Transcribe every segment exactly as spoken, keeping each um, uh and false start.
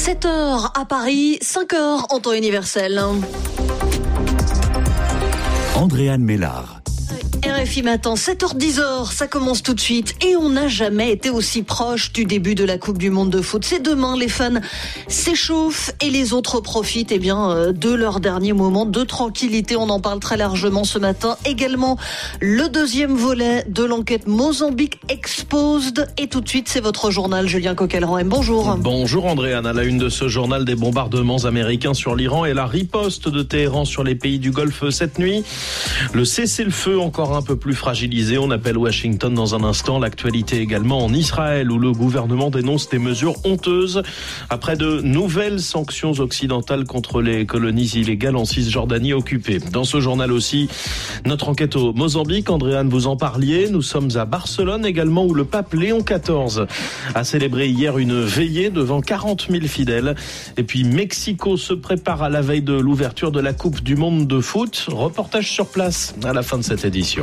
sept heures à Paris, cinq heures en temps universel. Andréane Mélard. R F I Matin, sept heures dix, ça commence tout de suite et on n'a jamais été aussi proche du début de la Coupe du Monde de foot. C'est demain, les fans s'échauffent et les autres profitent eh bien, de leur dernier moment de tranquillité. On en parle très largement ce matin. Également, le deuxième volet de l'enquête Mozambique Exposed. Et tout de suite, c'est votre journal, Julien Coquelin. Bonjour. Bonjour Andréane. À la une de ce journal, des bombardements américains sur l'Iran et la riposte de Téhéran sur les pays du Golfe cette nuit. Le cessez-le-feu encore un peu plus fragilisé. On appelle Washington dans un instant. L'actualité également en Israël où le gouvernement dénonce des mesures honteuses après de nouvelles sanctions occidentales contre les colonies illégales en Cisjordanie occupée. Dans ce journal aussi, notre enquête au Mozambique. Andréane, vous en parliez. Nous sommes à Barcelone également où le pape Léon quatorze a célébré hier une veillée devant quarante mille fidèles. Et puis Mexico se prépare à la veille de l'ouverture de la Coupe du Monde de foot. Reportage sur place à la fin de cette édition.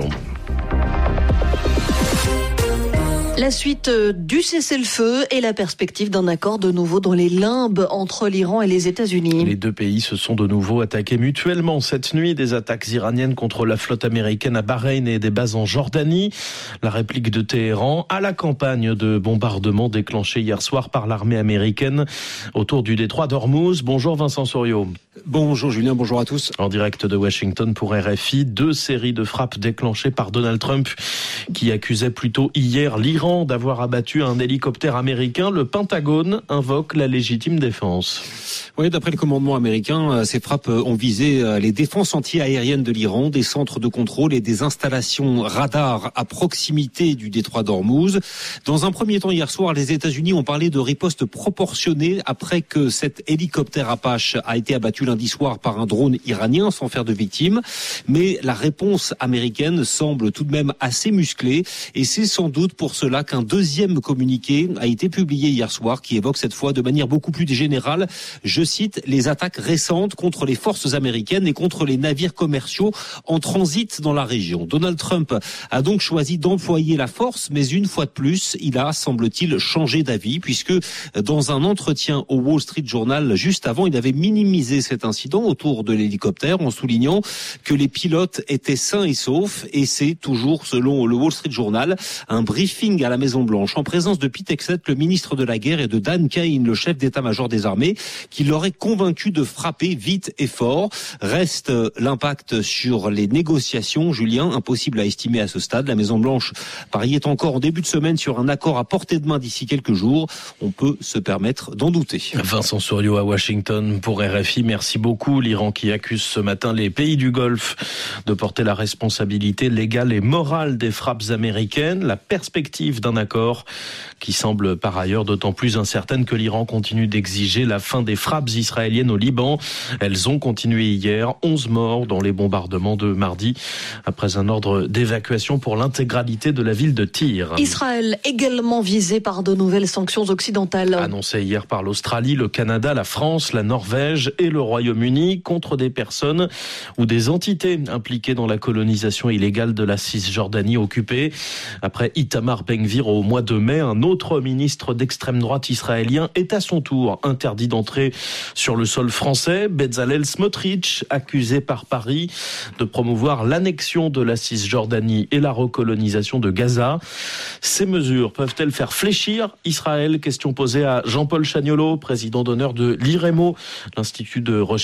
La suite du cessez-le-feu et la perspective d'un accord de nouveau dans les limbes entre l'Iran et les États-Unis. Les deux pays se sont de nouveau attaqués mutuellement cette nuit. Des attaques iraniennes contre la flotte américaine à Bahreïn et des bases en Jordanie. La réplique de Téhéran à la campagne de bombardement déclenchée hier soir par l'armée américaine autour du détroit d'Ormuz. Bonjour Vincent Souriau. Bonjour Julien, bonjour à tous. En direct de Washington pour R F I, deux séries de frappes déclenchées par Donald Trump qui accusait plutôt hier l'Iran d'avoir abattu un hélicoptère américain. Le Pentagone invoque la légitime défense. Oui, d'après le commandement américain, ces frappes ont visé les défenses anti-aériennes de l'Iran, des centres de contrôle et des installations radars à proximité du détroit d'Ormuz. Dans un premier temps, hier soir, les États-Unis ont parlé de riposte proportionnée après que cet hélicoptère Apache a été abattu lundi soir par un drone iranien sans faire de victimes. Mais la réponse américaine semble tout de même assez musclée et c'est sans doute pour cela qu'un deuxième communiqué a été publié hier soir qui évoque cette fois de manière beaucoup plus générale, je cite, les attaques récentes contre les forces américaines et contre les navires commerciaux en transit dans la région. Donald Trump a donc choisi d'employer la force, mais une fois de plus, il a, semble-t-il, changé d'avis puisque dans un entretien au Wall Street Journal juste avant, il avait minimisé cet incident autour de l'hélicoptère en soulignant que les pilotes étaient sains et saufs et c'est toujours, selon le Wall Street Journal, un briefing à la Maison-Blanche en présence de Pete Hegseth, le ministre de la Guerre, et de Dan Cain, le chef d'état-major des armées, qui l'aurait convaincu de frapper vite et fort. Reste l'impact sur les négociations, Julien, impossible à estimer à ce stade. La Maison-Blanche pariait encore en début de semaine sur un accord à portée de main d'ici quelques jours. On peut se permettre d'en douter. Vincent Souriau à Washington pour R F I. Merci beaucoup. L'Iran qui accuse ce matin les pays du Golfe de porter la responsabilité légale et morale des frappes américaines. La perspective d'un accord qui semble par ailleurs d'autant plus incertaine que l'Iran continue d'exiger la fin des frappes israéliennes au Liban. Elles ont continué hier, onze morts dans les bombardements de mardi après un ordre d'évacuation pour l'intégralité de la ville de Tyr. Israël également visé par de nouvelles sanctions occidentales. Annoncé hier par l'Australie, le Canada, la France, la Norvège et le Royaume-Uni contre des personnes ou des entités impliquées dans la colonisation illégale de la Cisjordanie occupée. Après Itamar Ben-Gvir au mois de mai, un autre ministre d'extrême droite israélien est à son tour interdit d'entrer sur le sol français. Bezalel Smotrich, accusé par Paris de promouvoir l'annexion de la Cisjordanie et la recolonisation de Gaza. Ces mesures peuvent-elles faire fléchir Israël ? Question posée à Jean-Paul Chagnolot, président d'honneur de l'I R E M O, l'Institut de recherche